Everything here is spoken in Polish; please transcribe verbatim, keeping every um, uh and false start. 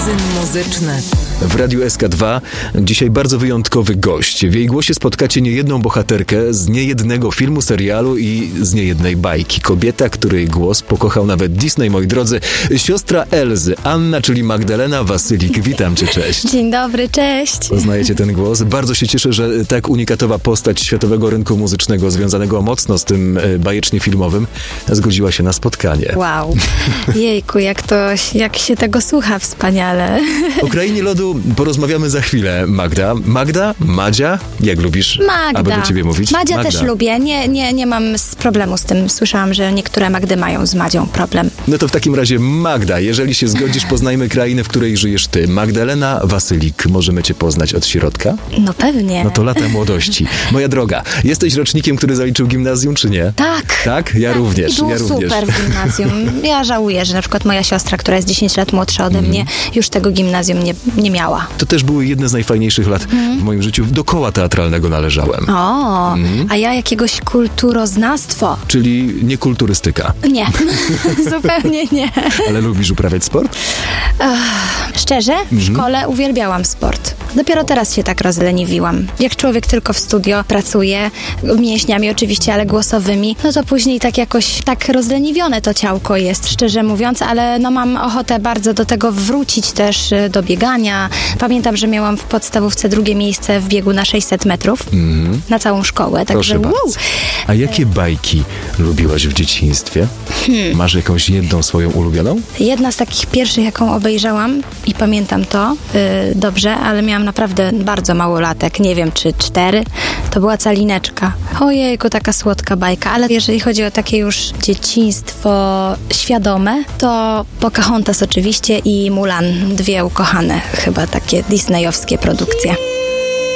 Magazyn muzyczny w Radiu S K dwa. Dzisiaj bardzo wyjątkowy gość. W jej głosie spotkacie niejedną bohaterkę z niejednego filmu, serialu i z niejednej bajki. Kobieta, której głos pokochał nawet Disney, moi drodzy. Siostra Elzy, Anna, czyli Magdalena Wasylik. Witam cię, cześć. Dzień dobry, cześć. Poznajecie ten głos? Bardzo się cieszę, że tak unikatowa postać światowego rynku muzycznego, związanego mocno z tym bajecznie filmowym, zgodziła się na spotkanie. Wow. Jejku, jak to, jak się tego słucha wspaniale. O krainie lodu porozmawiamy za chwilę, Magda. Magda? Madzia? Jak lubisz, Magda. aby do ciebie mówić? Madzia Magda. też lubię. Nie, nie, nie mam z problemu z tym. Słyszałam, że niektóre Magdy mają z Madzią problem. No to w takim razie Magda, jeżeli się zgodzisz, poznajmy krainę, w której żyjesz ty. Magdalena Wasylik. Możemy cię poznać od środka? No pewnie. No to lata młodości. Moja droga, jesteś rocznikiem, który zaliczył gimnazjum, czy nie? Tak. Tak? Ja tak. również. I było ja również. super w gimnazjum. Ja żałuję, że na przykład moja siostra, która jest dziesięć lat młodsza ode mm. mnie, już tego gimnazjum nie, nie miała. To też były jedne z najfajniejszych lat mm. w moim życiu. Do koła teatralnego należałem. O, mm. a ja jakiegoś kulturoznawstwo. Czyli nie kulturystyka. Nie, zupełnie nie. Ale lubisz uprawiać sport? Ach, szczerze, w mm. szkole uwielbiałam sport. Dopiero teraz się tak rozleniwiłam. Jak człowiek tylko w studio pracuje, mięśniami oczywiście, ale głosowymi, no to później tak jakoś tak rozleniwione to ciałko jest, szczerze mówiąc, ale no mam ochotę bardzo do tego wrócić też, do biegania. Pamiętam, że miałam w podstawówce drugie miejsce w biegu na sześćset metrów mm. na całą szkołę, także wow. A jakie bajki lubiłaś w dzieciństwie? Hmm. Masz jakąś jedną swoją ulubioną? Jedna z takich pierwszych, jaką obejrzałam i pamiętam to yy, dobrze, ale miałam naprawdę bardzo mało latek, nie wiem czy cztery, to była Calineczka. Ojejku, taka słodka bajka, ale jeżeli chodzi o takie już dzieciństwo świadome, to Pocahontas oczywiście i Mulan, dwie ukochane chyba takie disneyowskie produkcje.